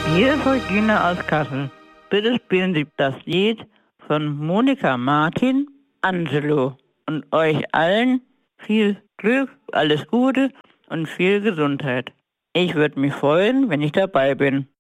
Hier ist Regina aus Kassel. Bitte spielen Sie das Lied von Monika Martin, Angelo. Und euch allen viel Glück, alles Gute und viel Gesundheit. Ich würde mich freuen, wenn ich dabei bin.